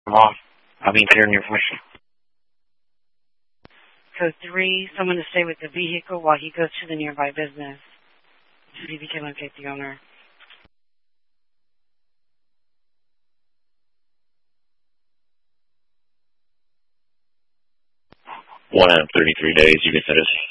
Off. I'll be clearing your voice. Code 3, someone to stay with the vehicle while he goes to the nearby business. See if he can locate the owner. 1 out of 33 days, you can send us